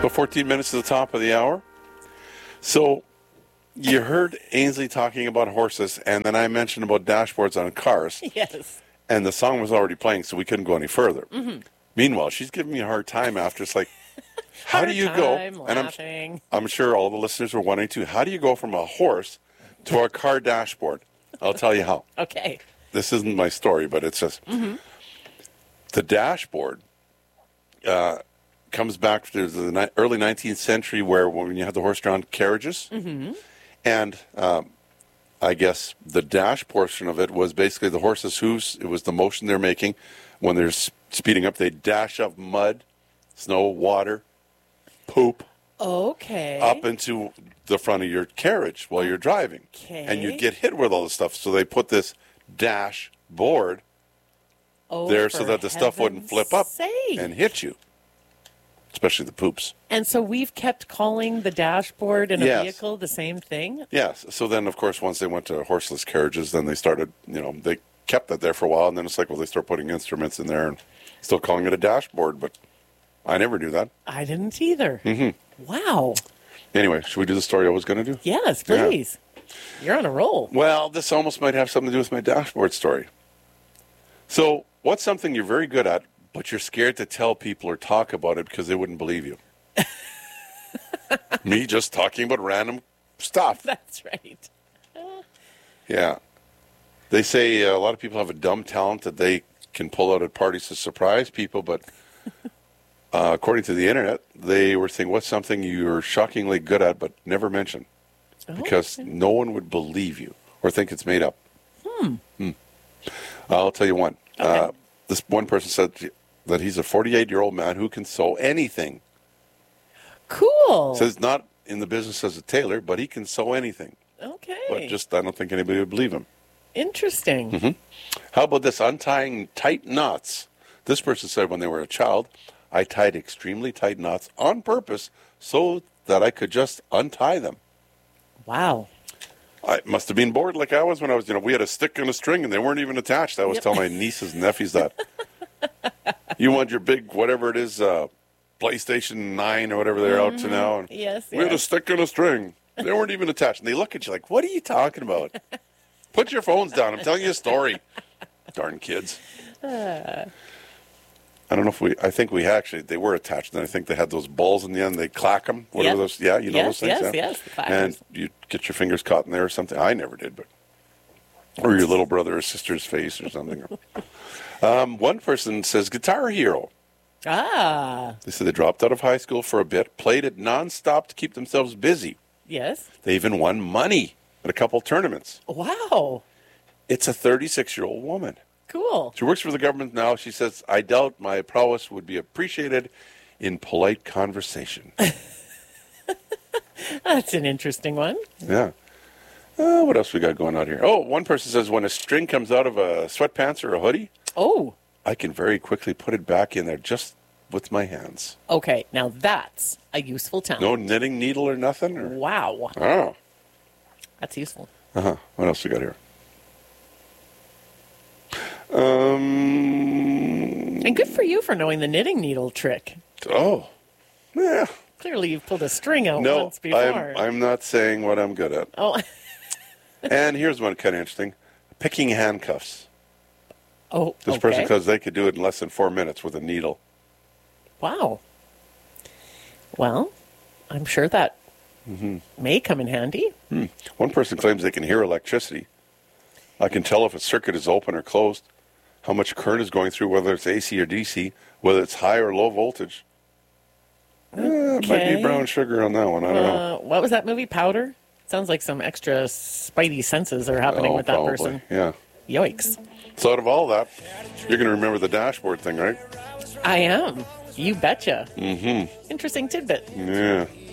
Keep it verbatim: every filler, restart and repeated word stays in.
So fourteen minutes to the top of the hour. So you heard Ainsley talking about horses, and then I mentioned about dashboards on cars. Yes. And the song was already playing, so we couldn't go any further. Mm-hmm. Meanwhile, she's giving me a hard time after. It's like, how hard do you time go? Laughing. And I'm, I'm sure all the listeners were wondering too. How do you go from a horse to a car dashboard? I'll tell you how. Okay. This isn't my story, but it's just mm-hmm. the dashboard uh, comes back to the ni- early nineteenth century, where when you had the horse-drawn carriages, mm-hmm. and um, I guess the dash portion of it was basically the horse's hooves. It was the motion they're making when they're s- speeding up. They dash up mud, snow, water, poop Okay. up into the front of your carriage while you're driving. Okay. And you'd get hit with all this stuff. So they put this dash board oh, there so for that the stuff wouldn't flip up sake. and hit you, especially the poops. And so we've kept calling the dashboard in a Yes. vehicle the same thing? Yes. So then, of course, once they went to horseless carriages, then they started, you know, they kept that there for a while. And then it's like, well, they start putting instruments in there and still calling it a dashboard. But I never knew that. I didn't either. Mm-hmm. Wow. Anyway, should we do the story I was going to do? Yes, please. Yeah. You're on a roll. Well, this almost might have something to do with my dashboard story. So, what's something you're very good at, but you're scared to tell people or talk about it because they wouldn't believe you? Me just talking about random stuff. That's right. Yeah. They say uh, a lot of people have a dumb talent that they can pull out at parties to surprise people, but uh, according to the internet, they were saying, what's something you're shockingly good at but never mention? Because okay. no one would believe you or think it's made up. Hmm. Hmm. I'll tell you one. Okay. Uh, this one person said that he's a forty-eight-year-old man who can sew anything. Cool. Says not in the business as a tailor, but he can sew anything. Okay. But just, I don't think anybody would believe him. Interesting. Mm-hmm. How about this, untying tight knots? This person said when they were a child, I tied extremely tight knots on purpose so that I could just untie them. Wow. I must have been bored like I was when I was, you know, we had a stick and a string and they weren't even attached. I always Yep. tell my nieces and nephews that. You want your big, whatever it is, uh, PlayStation nine or whatever they're out to now. And Yes, we had a yes. stick and a string. They weren't even attached. And they look at you like, what are you talking about? Put your phones down. I'm telling you a story. Darn kids. Uh. I don't know if we, I think we actually, they were attached. And I think they had those balls in the end. They clack them. Whatever Yep. those, yeah, you know Yes, those things? yes, yeah? yes, the clackers. And you get your fingers caught in there or something. I never did, but. Or your little brother or sister's face or something. um, one person says Guitar Hero. Ah. They said they dropped out of high school for a bit, played it nonstop to keep themselves busy. Yes. They even won money at a couple tournaments. Wow. It's a thirty-six-year-old woman. Cool. She works for the government now. She says, I doubt my prowess would be appreciated in polite conversation. That's an interesting one. Yeah. Uh, what else we got going on here? Oh, one person says when a string comes out of a sweatpants or a hoodie, Oh. I can very quickly put it back in there just with my hands. Okay. Now that's a useful talent. No knitting needle or nothing? Or? Wow. Oh. That's useful. Uh-huh. What else we got here? Um. And good for you for knowing the knitting needle trick. Oh. Yeah. Clearly you've pulled a string out No, once before. I'm, I'm not saying what I'm good at. Oh. And here's one kind of interesting. Picking handcuffs. Oh, This okay. person, because they could do it in less than four minutes with a needle. Wow. Well, I'm sure that Mm-hmm. may come in handy. Hmm. One person claims they can hear electricity. I can tell if a circuit is open or closed, how much current is going through, whether it's A C or D C, whether it's high or low voltage. Eh, it might Okay. be brown sugar on that one. I don't know. Uh, what was that movie? Powder? Sounds like some extra spidey senses are happening Oh, with that probably. person. Yeah. Yikes. So out of all that, you're going to remember the dashboard thing, right? I am. You betcha. Mm-hmm. Interesting tidbit. Yeah.